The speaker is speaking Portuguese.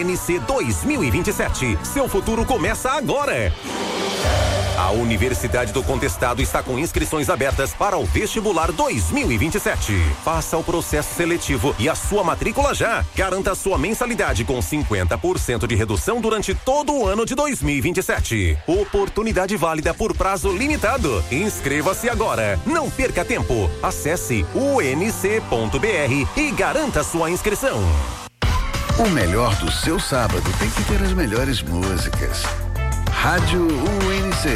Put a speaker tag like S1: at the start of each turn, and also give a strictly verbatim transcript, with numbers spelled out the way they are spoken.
S1: N C dois mil e vinte e sete. Seu futuro começa agora. A Universidade do Contestado está com inscrições abertas para o vestibular dois mil e vinte e sete. Faça o processo seletivo e a sua matrícula já. Garanta sua mensalidade com cinquenta por cento de redução durante todo o ano de dois mil e vinte e sete. Oportunidade válida por prazo limitado. Inscreva-se agora. Não perca tempo. Acesse u n c ponto b r e garanta sua inscrição.
S2: O melhor do seu sábado tem que ter as melhores músicas. Rádio U N C.